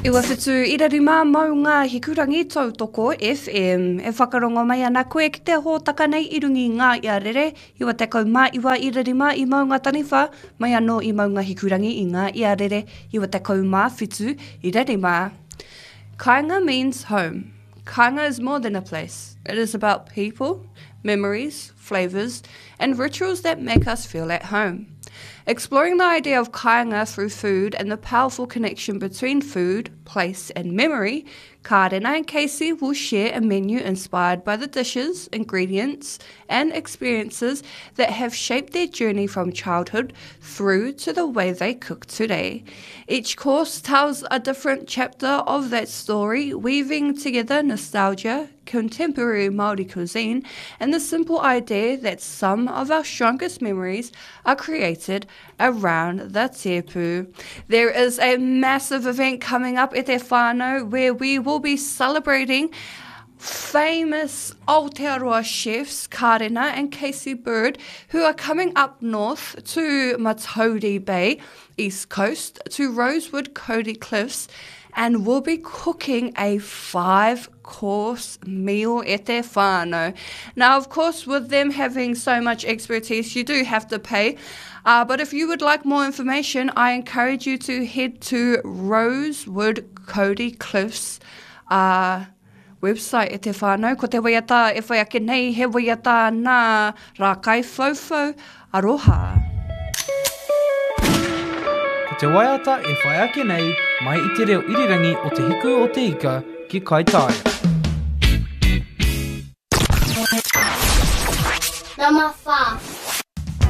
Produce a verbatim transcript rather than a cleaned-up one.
Iwa whitu irarima mau ngā hikurangi tautoko F M. E whakarongo mai ana koe ki te hōtaka nei i rungi ngā iarere. Iwa te kau mā iwa irarima i mau ngā taniwha. Mai anō i mau ngā hikurangi i ngā iarere. Iwa te kau mā whitu irarima. Kāinga means home. Kāinga is more than a place. It is about people, memories, flavours, and rituals that make us feel at home. Exploring the idea of kāinga through food and the powerful connection between food, place and memory, Karena and Casey will share a menu inspired by the dishes, ingredients and experiences that have shaped their journey from childhood through to the way they cook today. Each course tells a different chapter of that story, weaving together nostalgia, contemporary Māori cuisine, and the simple idea that some of our strongest memories are created around the tepu. There is a massive event coming up at Te Whānau where we will be celebrating famous Aotearoa chefs Karena and Casey Bird, who are coming up north to Matauri Bay, East Coast, to Rosewood Cody Cliffs, and will be cooking a five-course meal at Te Whānau. Now, of course, with them having so much expertise, you do have to pay. Uh, but if you would like more information, I encourage you to head to Rosewood Cody Cliffs uh, website e Te Whānau. Ko te waiata e whai ake nei, he waiata nā rā kai whauwhau aroha. Te waiata e whai ake nei, mai i te reo irirangi o te hiku o te ika ki Kaitaia. Nama whā.